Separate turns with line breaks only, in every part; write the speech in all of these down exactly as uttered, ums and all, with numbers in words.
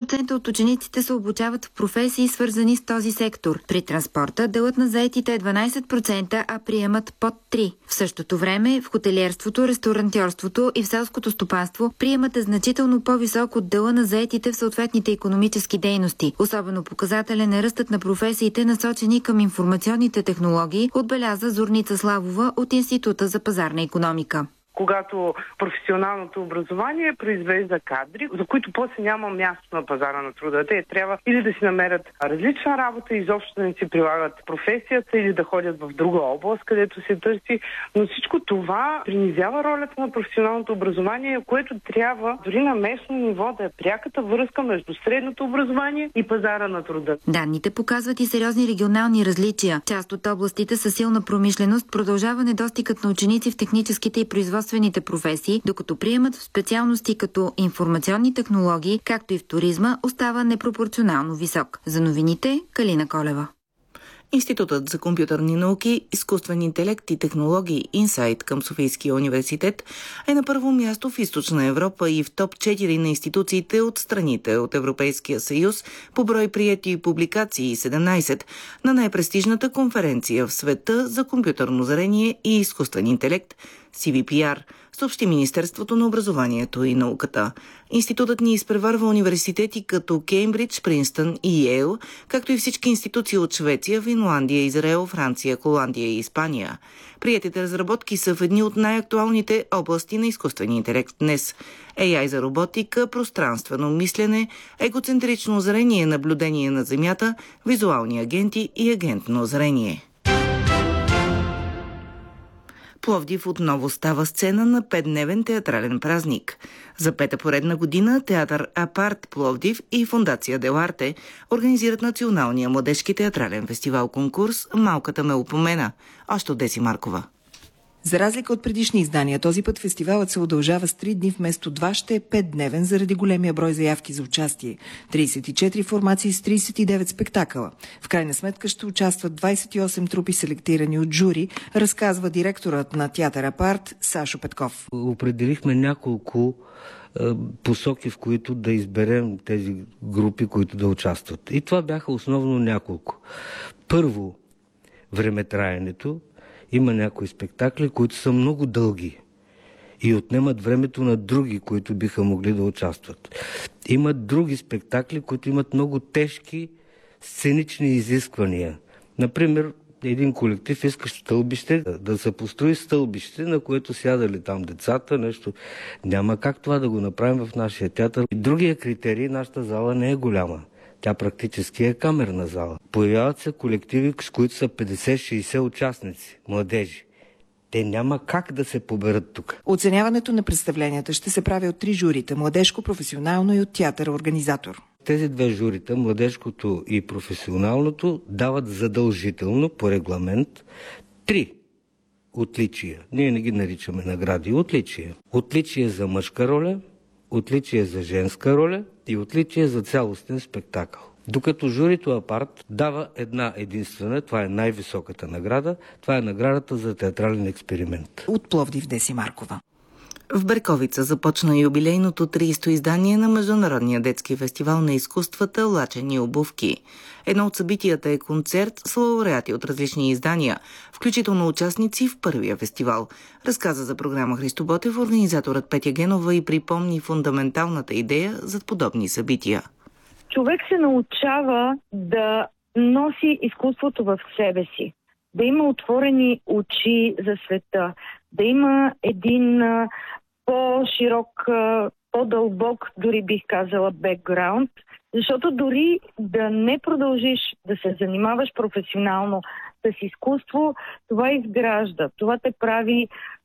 процента от учениците се обучават в професии, свързани с този сектор. При транспорта делът на заетите е дванадесет процента, а приемат под три процента. В същото време в хотелиерството, ресторантьорството и в селското стопанство приемат е значително по-висок от дела на заетите в съответните икономически дейности. Особено показателен е ръстът на професиите, насочени към информационните технологии, отбеляза Зорница Славова от Института за пазарна икономика.
Когато професионалното образование произвежда кадри, за които после няма място на пазара на труда. Те трябва или да си намерят различна работа, изобщо да не си прилагат професията, или да ходят в друга област, където се търси. Но всичко това принизява ролята на професионалното образование, което трябва дори на местно ниво да е пряката връзка между средното образование и пазара на труда.
Данните показват и сериозни регионални различия. Част от областите със силна промишленост продължава недостигът на ученици в техническите и производствените професии, докато приемат в специалности като информационни технологии, както и в туризма, остава непропорционално висок. За новините, Калина Колева.
Институтът за компютърни науки, изкуствен интелект и технологии Инсайт към Софийския университет е на първо място в Източна Европа и в топ четири на институциите от страните от Европейския съюз по брой приети публикации седемнадесет на най-престижната конференция в света за компютърно зрение и изкуствен интелект Си Ви Пи Ар, съобщи Министерството на образованието и науката. Институтът ни изпреварва университети като Кеймбридж, Принстън и Йейл, както и всички институции от Швеция, Финландия, Израел, Франция, Холандия и Испания. Приетите разработки са в едни от най-актуалните области на изкуствения интелект днес. Ей Ай за роботика, пространствено мислене, егоцентрично зрение, наблюдение на Земята, визуални агенти и агентно зрение. Пловдив отново става сцена на петдневен театрален празник. За пета поредна година Театър Апарт Пловдив и Фондация Деларте организират националния младежки театрален фестивал-конкурс «Малката ме упомена». Още от Деси Маркова.
За разлика от предишни издания, този път фестивалът се удължава с три дни вместо два, ще е петдневен заради големия брой заявки за участие. тридесет и четири формации с тридесет и девет спектакъла. В крайна сметка ще участват двадесет и осем трупи, селектирани от жури, разказва директорът на Театър Апарт Сашо Петков.
Определихме няколко е, посоки, в които да изберем тези групи, които да участват. И това бяха основно няколко. Първо, времетраенето. Има някои спектакли, които са много дълги и отнемат времето на други, които биха могли да участват. Има други спектакли, които имат много тежки сценични изисквания. Например, един колектив искаш стълбище, да се построи стълбище, на което сядали там децата, нещо. Няма как това да го направим в нашия театър. Другия критерий, нашата зала не е голяма. Тя практически е камерна зала. Появяват се колективи, с които са петдесет-шейсет участници, младежи. Те няма как да се поберат тук.
Оценяването на представленията ще се прави от три журита – младежко, професионално и от театър-организатор.
Тези две журита, младежкото и професионалното, дават задължително по регламент три отличия. Ние не ги наричаме награди. Отличия. Отличие за мъжка роля, отличие за женска роля и отличие за цялостен спектакъл. Докато журито Апарт дава една единствена, това е най-високата награда, това е наградата за театрален експеримент.
От Пловдив Деси Маркова.
В Берковица започна юбилейното тридесето издание на Международния детски фестивал на изкуствата «Лачени обувки». Едно от събитията е концерт с лауреати от различни издания, включително участници в първия фестивал. Разказа за програма Христо Ботев организаторът Петя Генова и припомни фундаменталната идея за подобни събития.
Човек се научава да носи изкуството в себе си, да има отворени очи за света, да има един а, по-широк, а, по-дълбок, дори бих казала, бекграунд, защото дори да не продължиш да се занимаваш професионално с изкуство, това изгражда, това те прави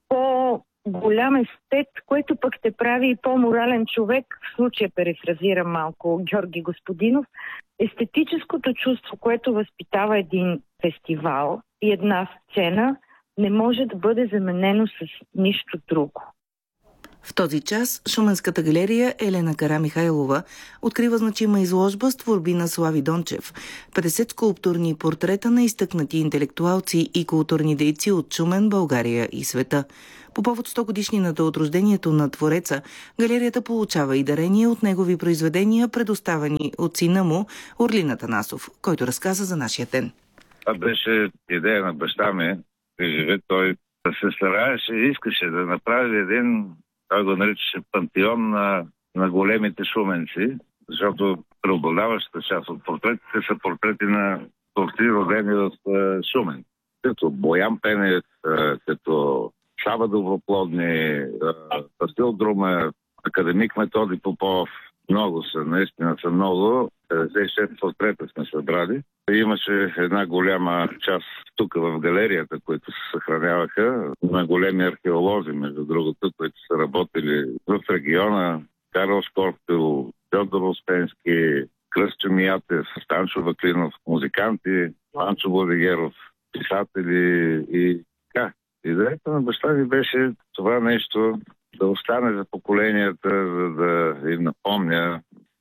по-голям естет, което пък те прави и по-морален човек, в случая перифразирам малко Георги Господинов. Естетическото чувство, което възпитава един фестивал и една сцена, не може да бъде заменено с нищо друго.
В този час Шуменската галерия Елена Карамихайлова открива значима изложба с творби на Слави Дончев. петдесет скулптурни портрета на изтъкнати интелектуалци и културни дейци от Шумен, България и света. По повод сто годишнината от рождението на твореца, галерията получава и дарения от негови произведения, предоставени от сина му Орлин Атанасов, който разказа за нашия ден.
Това беше идея на баща ми. При живе той да се стараеше и искаше да направи един, той го наричаше пантеон на, на големите шуменци, защото преобладаващата част от портретите са портрети на творци, родени в е, Шумен. Като Боян Пенев, е, като Сава Доброплодни, е, Васил Друмев, академик Методи Попов. Много са, наистина са много. петдесет и шест портрета сме събрали. Имаше една голяма част тук в галерията, които се съхраняваха на големи археолози, между другото, които са работили в региона. Карл Шкорпил, Фьодор Успенски, Кръстчо Миятев, Станчо Ваклинов, музиканти, Анчо Владигеров, писатели и така. Идеята на баща ми беше това нещо да остане за поколенията, за да им напомня,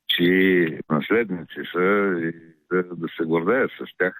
че наследници са и да, да се гордеят с тях.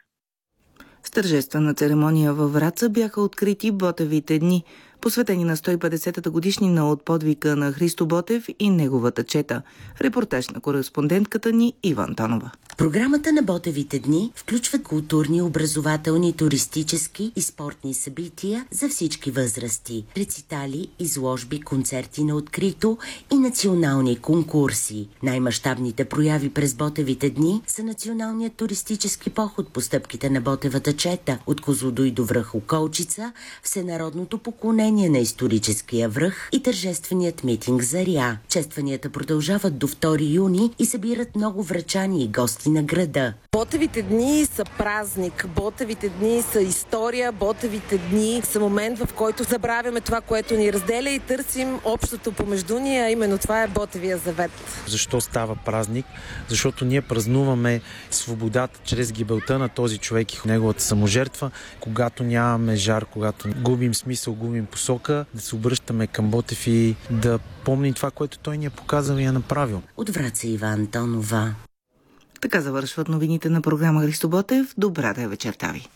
С тържествена церемония във Враца бяха открити Ботевите дни, посветени на сто и петдесетата годишнина от подвига на Христо Ботев и неговата чета. Репортаж на кореспондентката ни Ива Антонова.
Програмата на Ботевите дни включва културни, образователни, туристически и спортни събития за всички възрасти. Рецитали, изложби, концерти на открито и национални конкурси. Най-мащабните прояви през Ботевите дни са националният туристически поход по стъпките на Ботевата чета от Козлодуй до връх Околчица, всенародното поклонение на историческия връх и тържественият митинг Заря. Честванията продължават до втори юни и събират много врачани и гости на града.
Ботевите дни са празник, Ботевите дни са история, Ботевите дни са момент, в който забравяме това, което ни разделя и търсим общото помежду ни, а именно това е Ботевия завет.
Защо става празник? Защото ние празнуваме свободата чрез гибелта на този човек и неговата саможертва. Когато нямаме жар, когато губим смисъл, губим посока, да се обръщаме към Ботев и да помним това, което той ни е показал и е направил.
От Враца Ива Антонова.
Така завършват новините на програма Христо Ботев. Добра да е вечерта ви!